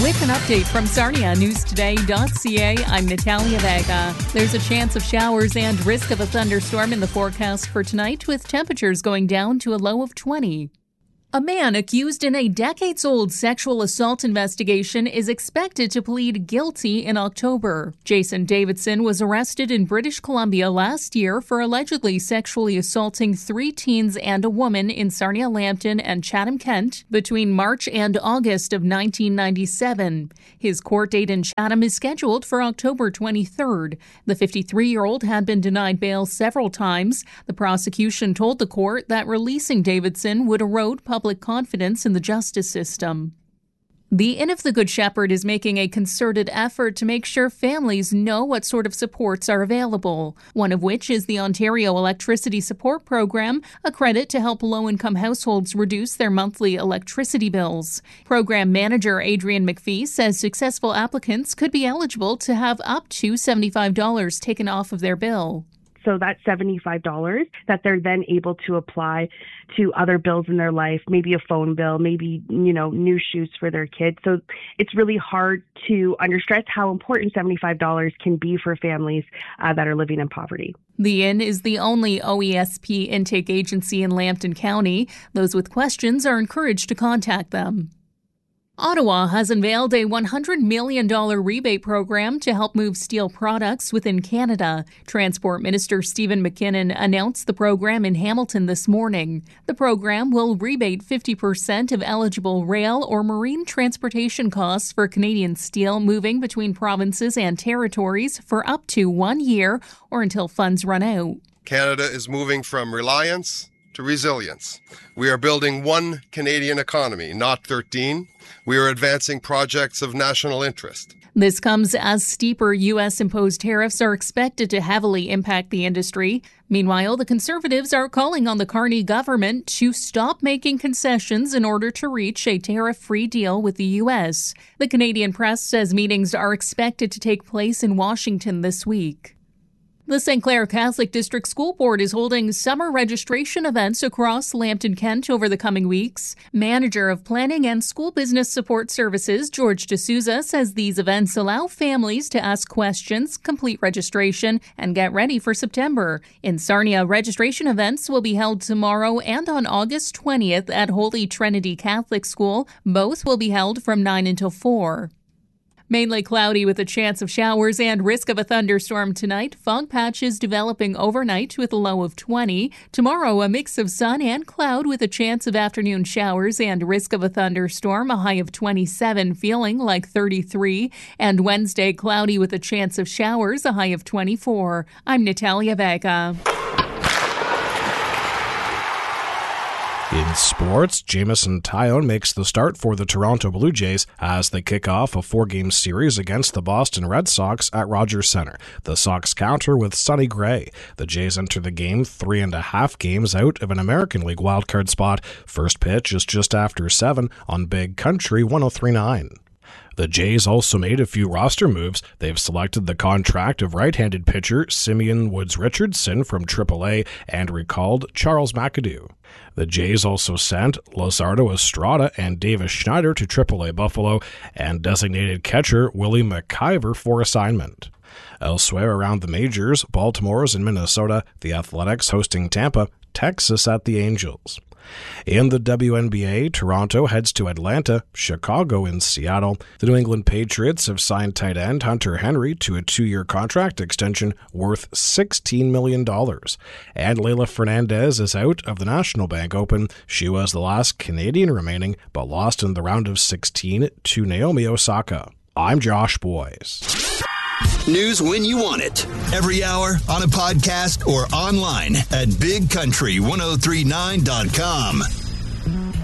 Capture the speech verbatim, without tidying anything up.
With an update from Sarnia News Today dot C A, I'm Natalia Vega. There's a chance of showers and risk of a thunderstorm in the forecast for tonight, with temperatures going down to a low of twenty. A man accused in a decades-old sexual assault investigation is expected to plead guilty in October. Jason Davidson was arrested in British Columbia last year for allegedly sexually assaulting three teens and a woman in Sarnia, Lambton, and Chatham, Kent between March and August of nineteen ninety-seven. His court date in Chatham is scheduled for October twenty-third. The fifty-three-year-old had been denied bail several times. The prosecution told the court that releasing Davidson would erode public Public confidence in the justice system. The Inn of the Good Shepherd is making a concerted effort to make sure families know what sort of supports are available, one of which is the Ontario Electricity Support Program, a credit to help low-income households reduce their monthly electricity bills. Program manager Adrian McPhee says successful applicants could be eligible to have up to seventy-five dollars taken off of their bill. So that's seventy-five dollars that they're then able to apply to other bills in their life, maybe a phone bill, maybe, you know, new shoes for their kids. So it's really hard to understress how important seventy-five dollars can be for families uh, that are living in poverty. The Inn is the only O E S P intake agency in Lambton County. Those with questions are encouraged to contact them. Ottawa has unveiled a one hundred million dollars rebate program to help move steel products within Canada. Transport Minister Stephen McKinnon announced the program in Hamilton this morning. The program will rebate fifty percent of eligible rail or marine transportation costs for Canadian steel moving between provinces and territories for up to one year or until funds run out. Canada is moving from reliance to resilience. We are building one Canadian economy, not thirteen. We are advancing projects of national interest. This comes as steeper U S imposed tariffs are expected to heavily impact the industry. Meanwhile, the Conservatives are calling on the Carney government to stop making concessions in order to reach a tariff-free deal with the U S. The Canadian Press says meetings are expected to take place in Washington this week. The Saint Clair Catholic District School Board is holding summer registration events across Lambton, Kent over the coming weeks. Manager of Planning and School Business Support Services, George D'Souza, says these events allow families to ask questions, complete registration, and get ready for September. In Sarnia, registration events will be held tomorrow and on August twentieth at Holy Trinity Catholic School. Both will be held from nine until four. Mainly cloudy with a chance of showers and risk of a thunderstorm tonight. Fog patches developing overnight with a low of twenty. Tomorrow, a mix of sun and cloud with a chance of afternoon showers and risk of a thunderstorm, a high of twenty-seven, feeling like thirty-three. And Wednesday, cloudy with a chance of showers, a high of twenty-four. I'm Natalia Vega. In sports, Jamison Tyone makes the start for the Toronto Blue Jays as they kick off a four-game series against the Boston Red Sox at Rogers Center. The Sox counter with Sonny Gray. The Jays enter the game three and a half games out of an American League wildcard spot. First pitch is just after seven on Big Country one oh three point nine. The Jays also made a few roster moves. They've selected the contract of right-handed pitcher Simeon Woods-Richardson from triple A and recalled Charles McAdoo. The Jays also sent Luzardo Estrada and Davis Schneider to triple A Buffalo and designated catcher Willie McIver for assignment. Elsewhere around the majors, Baltimore's in Minnesota, the Athletics hosting Tampa, Texas at the Angels. In the W N B A, Toronto heads to Atlanta, Chicago in Seattle. The New England Patriots have signed tight end Hunter Henry to a two-year contract extension worth sixteen million dollars. And Leylah Fernandez is out of the National Bank Open. She was the last Canadian remaining, but lost in the round of sixteen to Naomi Osaka. I'm Josh Boyes. News when you want it. Every hour, on a podcast, or online at big country ten thirty-nine dot com.